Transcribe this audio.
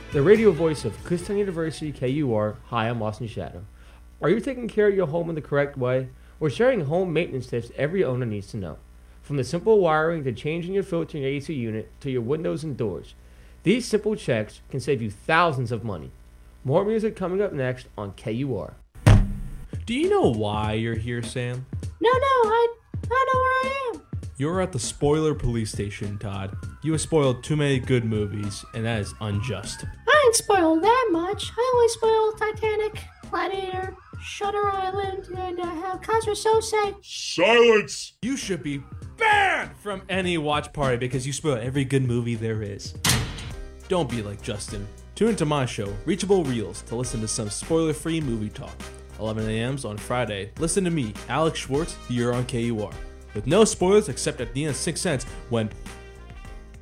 the radio voice of Kutztown University KUR. Hi, I'm Austin Shadow. Are you taking care of your home in the correct way? We're sharing home maintenance tips every owner needs to know. From the simple wiring to changing your filter in your AC unit to your windows and doors. These simple checks can save you thousands of money. More music coming up next on KUR. Do you know why you're here, Sam? No, I know where I am. You're at the spoiler police station, Todd. You have spoiled too many good movies, and that is unjust. I ain't spoiled that much. I only spoiled Titanic, Gladiator, Shutter Island, and Kaiser Sose. Silence! You should be banned from any watch party because you spoil every good movie there is. Don't be like Justin. Tune into my show, Reachable Reels, to listen to some spoiler-free movie talk. 11 a.m.s on Friday. Listen to me, Alex Schwartz, here on KUR. With no spoilers except at the end of 6 cents when